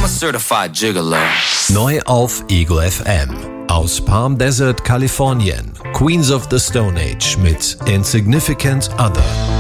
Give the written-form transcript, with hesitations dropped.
I'm a certified gigolo. Neu auf Ego FM. Aus Palm Desert, Kalifornien. Queens of the Stone Age mit Insignificant Other.